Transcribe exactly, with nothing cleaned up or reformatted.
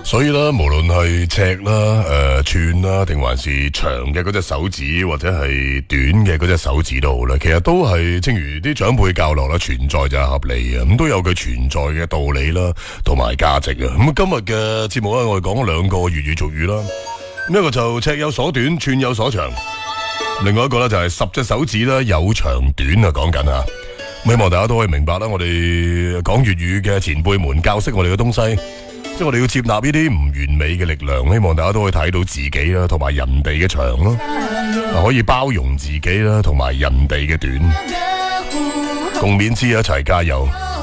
所以啦，無論係尺啦、誒、呃、寸啦，定還是長嘅嗰隻手指，或者係短嘅嗰隻手指都好啦，其實都係正如啲長輩教落啦，存在就係合理嘅，咁都有佢存在嘅道理啦，同埋價值啊。咁今日嘅節目咧，我哋講咗兩個粵語俗語啦，咁一個就尺有所短，寸有所長，另外一個咧就係十隻手指啦，有長短啊，講緊啊。希望大家都可以明白啦，我哋講粵語嘅前輩們教識我哋嘅東西，即係我哋要接納呢啲唔完美嘅力量，希望大家都可以睇到自己啦，同埋人哋嘅長咯，可以包容自己啦，同埋人哋嘅短，共勉之一齊加油。